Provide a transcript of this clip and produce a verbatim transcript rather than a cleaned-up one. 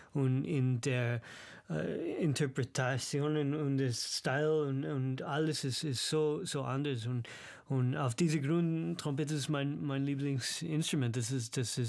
und in der äh, Interpretation und das Style und, und alles ist, ist so, so anders. Und, und auf diesem Grund, Trompete ist mein, mein Lieblingsinstrument. Das ist, das ist